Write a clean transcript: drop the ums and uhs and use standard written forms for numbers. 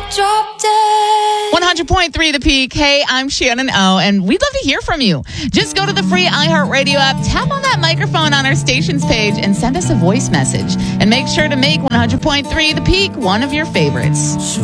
Drop dead. 100.3 The Peak. Hey, I'm Shannon O, and we'd love to hear from you. Just go to the free iHeartRadio app, tap on that microphone on our station's page, and send us a voice message. And make sure to make 100.3 The Peak one of your favorites.